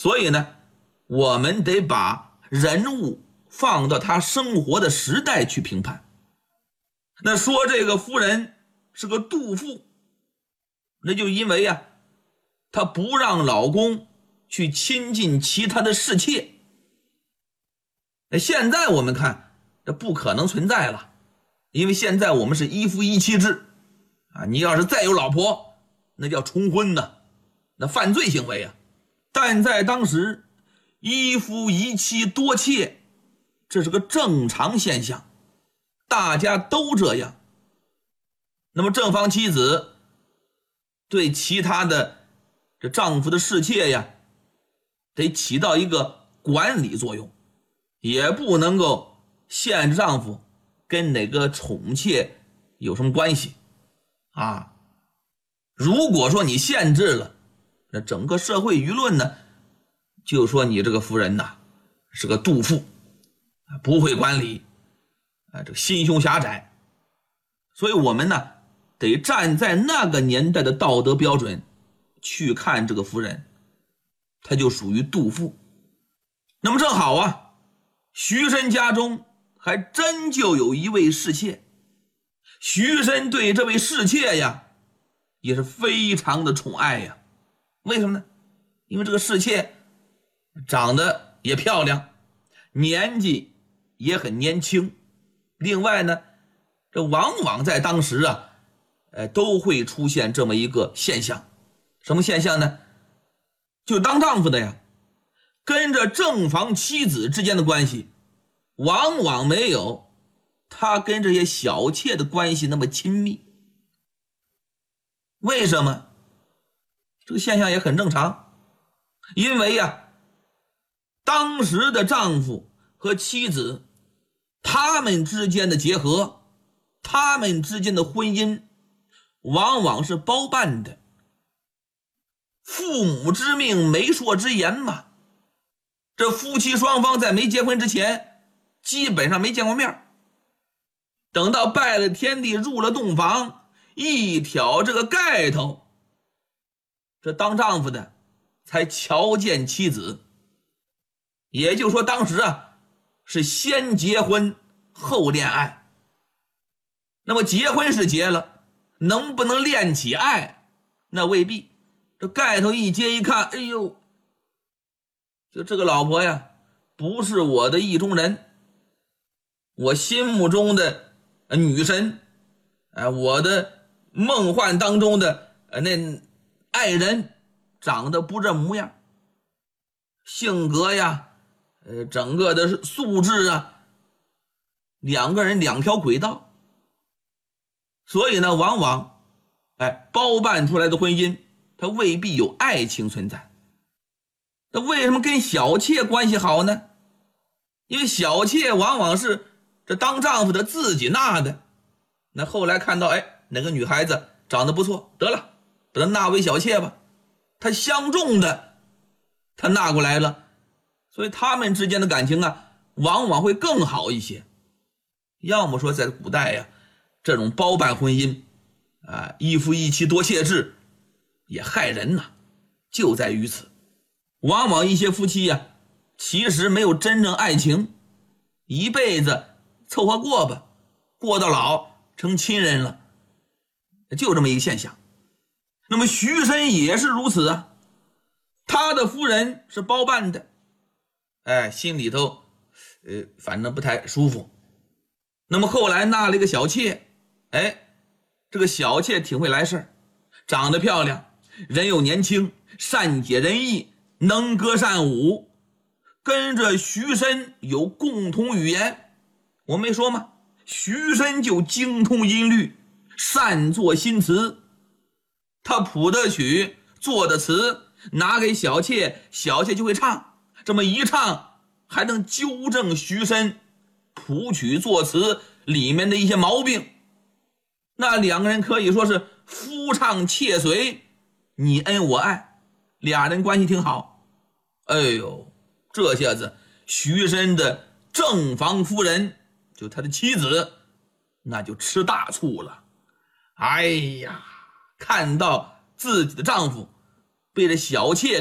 所以呢，我们得把人物放到他生活的时代去评判。那说这个夫人是个妒妇，那就因为她不让老公去亲近其他的侍妾。那现在我们看这不可能存在了，因为现在我们是一夫一妻制你要是再有老婆，那叫重婚呢，那犯罪行为但在当时，一夫一妻多妾，这是个正常现象，大家都这样。那么正房妻子对其他的这丈夫的侍妾得起到一个管理作用，也不能够限制丈夫跟哪个宠妾有什么关系如果说你限制了，那整个社会舆论呢就说你这个夫人是个妒妇，不会管理这个心胸狭窄。所以我们呢得站在那个年代的道德标准去看这个夫人，她就属于妒妇。那么正好徐申家中还真就有一位侍妾，徐申对这位侍妾也是非常的宠爱为什么呢？因为这个侍妾长得也漂亮，年纪也很年轻，另外呢这往往在当时都会出现这么一个现象。什么现象呢？就当丈夫的跟着正房妻子之间的关系往往没有他跟这些小妾的关系那么亲密。为什么？这个现象也很正常，因为当时的丈夫和妻子他们之间的结合，他们之间的婚姻往往是包办的，父母之命媒妁之言嘛。这夫妻双方在没结婚之前基本上没见过面，等到拜了天地入了洞房，一挑这个盖头，这当丈夫的才瞧见妻子。也就是说当时是先结婚后恋爱。那么结婚是结了，能不能恋起爱那未必。这盖头一揭一看，哎呦，就这个老婆不是我的意中人，我心目中的女神我的梦幻当中的那爱人长得不这模样，性格整个的素质两个人两条轨道。所以呢往往包办出来的婚姻它未必有爱情存在。那为什么跟小妾关系好呢？因为小妾往往是这当丈夫的自己纳的，那后来看到哪个女孩子长得不错，得了把她纳为小妾吧，她相中的她纳过来了，所以他们之间的感情往往会更好一些。要么说在古代这种包办婚姻一夫一妻多妾制也害人就在于此。往往一些夫妻其实没有真正爱情，一辈子凑合过吧，过到老成亲人了，就这么一个现象。那么徐申也是如此他的夫人是包办的，心里头反正不太舒服。那么后来纳了一个小妾，这个小妾挺会来事，长得漂亮，人又年轻，善解人意，能歌善舞，跟着徐申有共同语言。我没说吗？徐申就精通音律，善作新词，他谱的曲做的词拿给小妾，小妾就会唱，这么一唱还能纠正徐申谱曲作词里面的一些毛病。那两个人可以说是夫唱妾随，你恩我爱，俩人关系挺好。哎呦，这下子徐申的正房夫人就他的妻子那就吃大醋了。哎呀，看到自己的丈夫被这小妾